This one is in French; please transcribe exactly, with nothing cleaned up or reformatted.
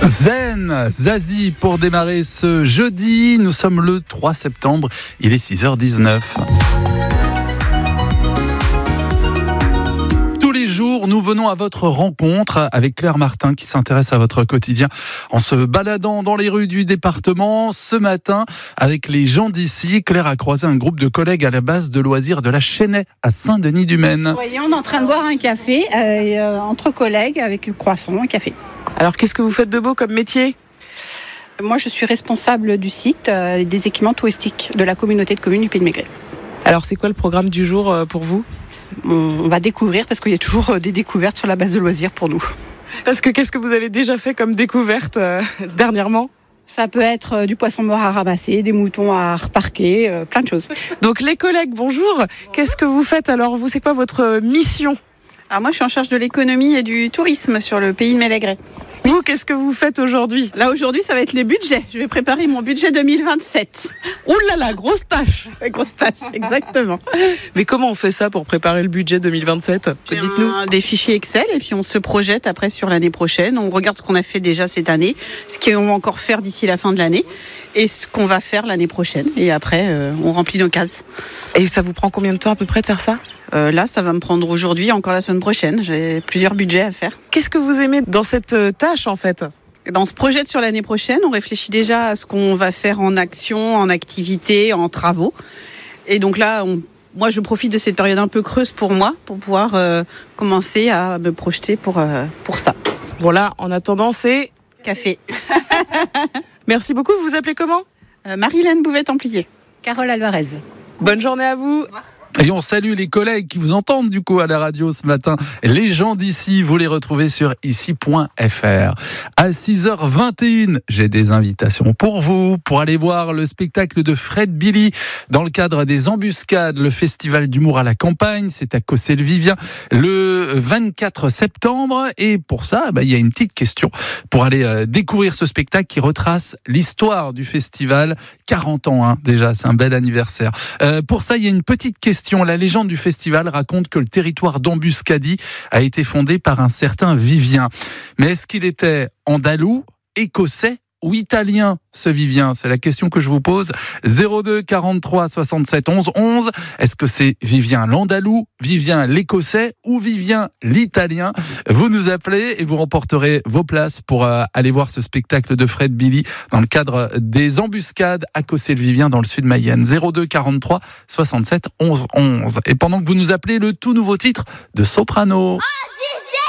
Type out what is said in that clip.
Zen, Zazie pour démarrer ce jeudi. Nous sommes le trois septembre, il est six heures dix-neuf. Tous les jours, nous venons à votre rencontre avec Claire Martin qui s'intéresse à votre quotidien en se baladant dans les rues du département. Ce matin, avec les gens d'ici, Claire a croisé un groupe de collègues à la base de loisirs de la Chênaie à Saint-Denis-du-Maine. Vous voyez, on est en train de boire un café euh, entre collègues avec croissant et café. Alors, qu'est-ce que vous faites de beau comme métier ? Moi, je suis responsable du site euh, des équipements touristiques de la communauté de communes du Pays de Maigret. Alors, c'est quoi le programme du jour euh, pour vous ? On va découvrir, parce qu'il y a toujours euh, des découvertes sur la base de loisirs pour nous. Parce que qu'est-ce que vous avez déjà fait comme découverte euh, dernièrement ? Ça peut être euh, du poisson mort à ramasser, des moutons à reparquer, euh, plein de choses. Donc, les collègues, bonjour. Qu'est-ce que vous faites alors ? Vous, c'est quoi votre mission ? Alors moi, je suis en charge de l'économie et du tourisme sur le Pays de Maigret. Vous, qu'est-ce que vous faites aujourd'hui ? Là, aujourd'hui, ça va être les budgets. Je vais préparer mon budget deux mille vingt-sept. Ouh là là, grosse tâche ! Grosse tâche, exactement. Mais comment on fait ça pour préparer le budget deux mille vingt-sept ? Dites-nous. Un, des fichiers Excel et puis on se projette après sur l'année prochaine. On regarde ce qu'on a fait déjà cette année, ce qu'on va encore faire d'ici la fin de l'année et ce qu'on va faire l'année prochaine. Et après, euh, on remplit nos cases. Et ça vous prend combien de temps à peu près de faire ça ? Euh, là, ça va me prendre aujourd'hui, encore la semaine prochaine. J'ai plusieurs budgets à faire. Qu'est-ce que vous aimez dans cette tâche, en fait ? Et ben, on se projette sur l'année prochaine. On réfléchit déjà à ce qu'on va faire en action, en activité, en travaux. Et donc là, on, moi, je profite de cette période un peu creuse pour moi, pour pouvoir euh, commencer à me projeter pour, euh, pour ça. Voilà, en attendant, c'est... Café. Merci beaucoup. Vous vous appelez comment ? euh, Marie-Hélène Bouvet-Templier. Carole Alvarez. Bonne journée à vous. Et on salue les collègues qui vous entendent du coup à la radio ce matin. Les gens d'ici, vous les retrouvez sur ici point f r. À six heures vingt et une, j'ai des invitations pour vous, pour aller voir le spectacle de Fred Billy dans le cadre des Embuscades, le festival d'humour à la campagne. C'est à Cossé-le-Vivien le vingt-quatre septembre. Et pour ça, bah, il y a une petite question pour aller euh, découvrir ce spectacle qui retrace l'histoire du festival. quarante ans hein, déjà, c'est un bel anniversaire. Euh, pour ça, il y a une petite question. La légende du festival raconte que le territoire d'Embuscadie a été fondé par un certain Vivien. Mais est-ce qu'il était andalou, écossais ou italien, ce Vivien ? C'est la question que je vous pose. zéro deux quarante-trois soixante-sept onze onze. Est-ce que c'est Vivien l'andalou, Vivien l'écossais ou Vivien l'italien ? Vous nous appelez et vous remporterez vos places pour euh, aller voir ce spectacle de Fred Billy dans le cadre des Embuscades à Cossé-le-Vivien dans le sud Mayenne. zéro deux quarante-trois soixante-sept onze onze. Et pendant que vous nous appelez, le tout nouveau titre de Soprano.